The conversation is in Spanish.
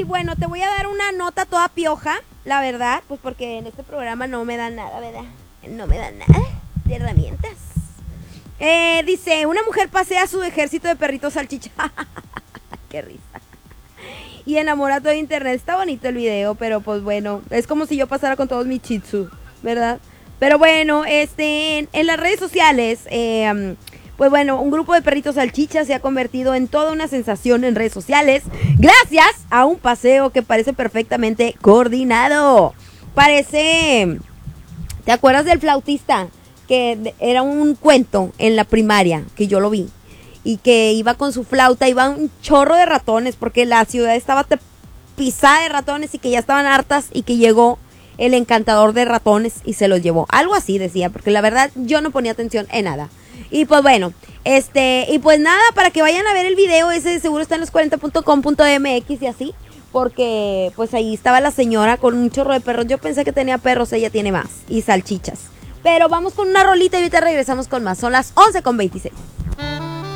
bueno, te voy a dar una nota toda pioja, la verdad, pues porque en este programa no me dan nada, ¿verdad? No me dan nada de herramientas. Dice, una mujer pasea su ejército de perritos salchicha. Qué risa. Y enamora todo internet. Está bonito el video, pero pues bueno, es como si yo pasara con todos mis shih tzu, ¿verdad? Pero bueno, en las redes sociales, pues bueno, un grupo de perritos salchichas se ha convertido en toda una sensación en redes sociales gracias a un paseo que parece perfectamente coordinado. Parece... ¿Te acuerdas del flautista? Que era un cuento en la primaria, que yo lo vi. Y que iba con su flauta, iba un chorro de ratones, porque la ciudad estaba pisada de ratones y que ya estaban hartas y que llegó el encantador de ratones y se los llevó. Algo así decía, porque la verdad yo no ponía atención en nada. Y pues bueno, y pues nada, para que vayan a ver el video, ese seguro está en los40.com.mx y así. Porque pues ahí estaba la señora con un chorro de perros. Yo pensé que tenía perros, ella tiene más. Y salchichas. Pero vamos con una rolita y ahorita regresamos con más. Son las 11:26.